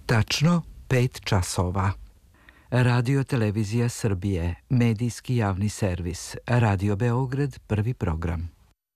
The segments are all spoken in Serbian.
Tačno 5 časova. Radio Televizija Srbije, medijski javni servis, Radio Beograd, prvi program.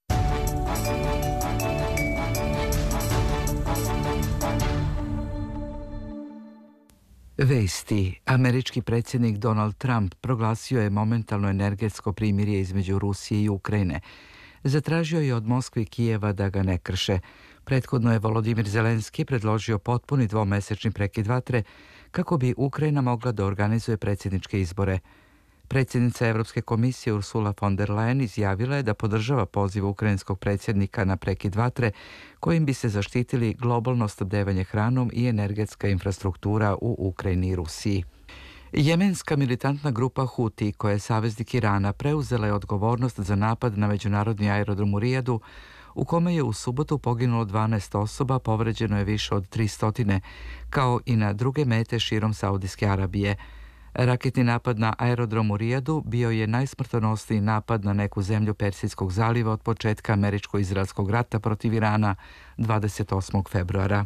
Vesti. Američki predsjednik Donald Trump proglasio je momentalno energetsko primirje između Rusije i Ukrajine. Zatražio je od Moskve i Kijeva da ga ne krše. Prethodno je Volodimir Zelenski predložio potpuni dvomesečni prekid vatre kako bi Ukrajina mogla da organizuje predsjedničke izbore. Predsjednica Evropske komisije Ursula von der Leyen izjavila je da podržava poziv ukrajinskog predsjednika na prekid vatre kojim bi se zaštitili globalno snabdevanje hranom i energetska infrastruktura u Ukrajini i Rusiji. Jemenska militantna grupa Huti, koja je saveznik Irana, preuzela je odgovornost za napad na međunarodni aerodrom u Rijadu, u kome je u subotu poginulo 12 osoba, povređeno je više od 300, kao i na druge mete širom Saudijske Arabije. Raketni napad na aerodrom u Rijadu bio je najsmrtonosniji napad na neku zemlju Persijskog zaliva od početka američko-izraelskog rata protiv Irana 28. februara.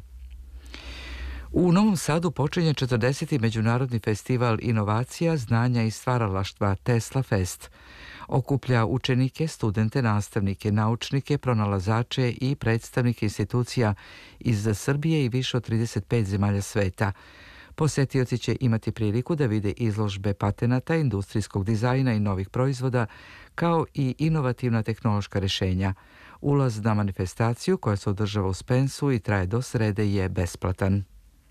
U Novom Sadu počinje 40. Međunarodni festival inovacija, znanja i stvaralaštva Tesla Fest. Okuplja učenike, studente, nastavnike, naučnike, pronalazače i predstavnike institucija iz Srbije i više od 35 zemalja sveta. Posetioci će imati priliku da vide izložbe patenata, industrijskog dizajna i novih proizvoda, kao i inovativna tehnološka rješenja. Ulaz na manifestaciju, koja se održava u Spensu i traje do srede, je besplatan.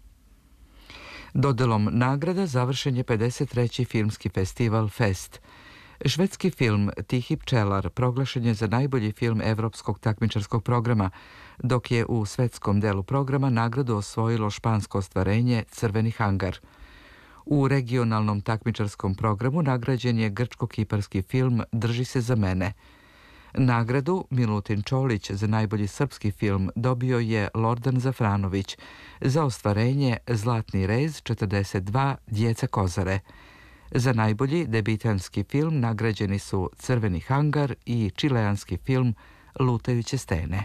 Dodelom nagrada završen je 53. filmski festival Fest. Švedski film Tihi pčelar proglašen je za najbolji film evropskog takmičarskog programa, dok je u svetskom delu programa nagradu osvojilo špansko ostvarenje Crveni hangar. U regionalnom takmičarskom programu nagrađen je grčko-kiparski film Drži se za mene. Nagradu Milutin Čolić za najbolji srpski film dobio je Lordan Zafranović za ostvarenje Zlatni rez 42 Djeca Kozare. Za najbolji debitanski film nagrađeni su Crveni hangar i čileanski film Lutajuće stene.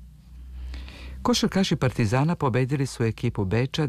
Košarkaši Partizana pobedili su ekipu Beča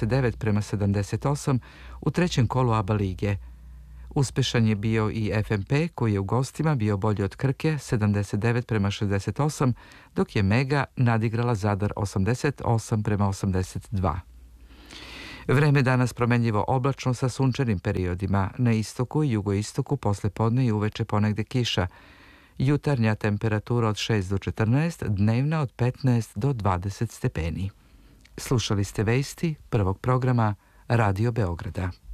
99-78 u trećem kolu ABA lige. Uspešan je bio i FNP, koji je u gostima bio bolji od Krke 79-68, dok je Mega nadigrala Zadar 88-82. Vreme danas promenljivo oblačno sa sunčanim periodima. Na istoku i jugoistoku poslepodne i uveče ponegde kiša. Jutarnja temperatura od 6 do 14, dnevna od 15 do 20 stepeni. Slušali ste vesti prvog programa Radio Beograda.